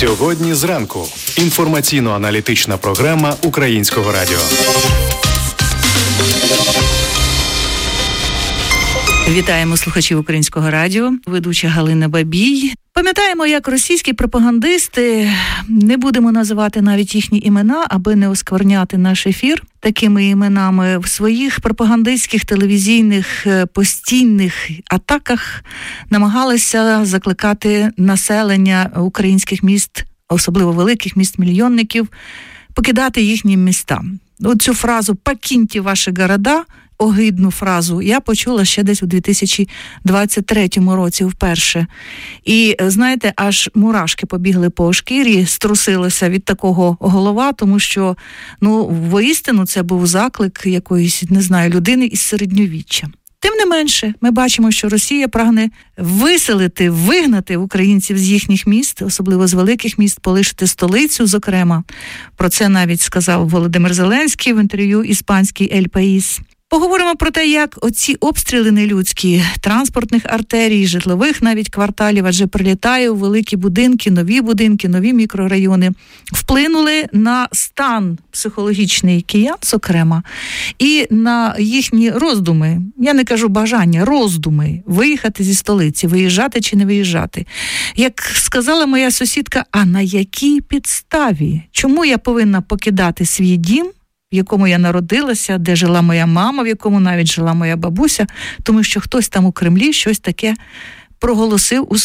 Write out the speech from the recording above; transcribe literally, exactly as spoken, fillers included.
Сьогодні зранку. Інформаційно-аналітична програма Українського радіо. Вітаємо слухачів Українського радіо, ведуча Галина Бабій. Пам'ятаємо, як російські пропагандисти, не будемо називати навіть їхні імена, аби не оскверняти наш ефір такими іменами, в своїх пропагандистських телевізійних постійних атаках намагалися закликати населення українських міст, особливо великих міст-мільйонників, покидати їхні міста. Оцю фразу «покиньте ваші города», огидну фразу я почула ще десь у дві тисячі двадцять третьому році вперше. І, знаєте, аж мурашки побігли по шкірі, струсилися від такого голова, тому що, ну, воістину це був заклик якоїсь, не знаю, людини із середньовіччя. Тим не менше, ми бачимо, що Росія прагне виселити, вигнати українців з їхніх міст, особливо з великих міст, полишити столицю, зокрема. Про це навіть сказав Володимир Зеленський в інтерв'ю іспанській «Ель Паїс». Поговоримо про те, як оці обстріли нелюдські транспортних артерій, житлових навіть кварталів, адже прилітає у великі будинки, нові будинки, нові мікрорайони, вплинули на стан психологічний киян, зокрема, і на їхні роздуми, я не кажу бажання, роздуми, виїхати зі столиці, виїжджати чи не виїжджати. Як сказала моя сусідка, а на якій підставі? Чому я повинна покидати свій дім, в якому я народилася, де жила моя мама, в якому навіть жила моя бабуся, тому що хтось там у Кремлі щось таке проголосив у